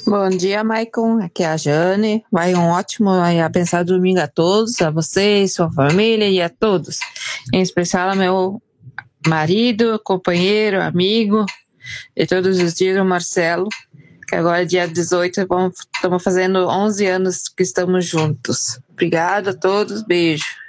Bom dia, Maicon. Aqui é a Jane. Vai um ótimo e abençoado domingo a todos, a vocês, sua família e a todos. Em especial ao meu marido, companheiro, amigo de todos os dias, o Marcelo, que agora é dia 18, estamos fazendo 11 anos que estamos juntos. Obrigada a todos, beijo.